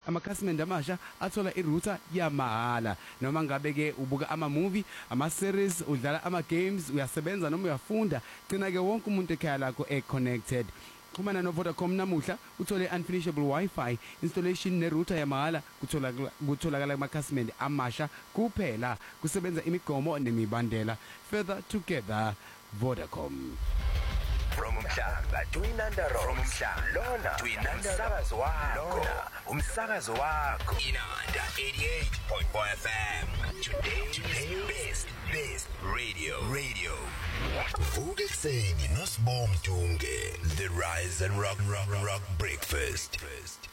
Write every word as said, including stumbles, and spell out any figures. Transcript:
amakhasimende amasha athola irouter yamahhala. Noma ngabe ke ubuka ama movie, ama series, udlala ama games, uyasebenza noma uyafunda, gcina ke wonke umuntu ekhaya lakho e connected. Xhumana no Vodacom namuhla uthole unfinishable Wi-Fi installation ne router yamahhala kutholakala kutholakala amakhasimende amasha kuphela, kusebenza imigomo nemibandela. Further together, Vodacom. From Umhlanga to Inandaro, from Umhlanga lona to Inandaro, lona umsakazo wakho Inanda eighty-eight point four F M. Today's, today's best best radio radio. Vuka ekuseni noSibong Mtunge, the Rise and Rock Rock Rock Breakfast.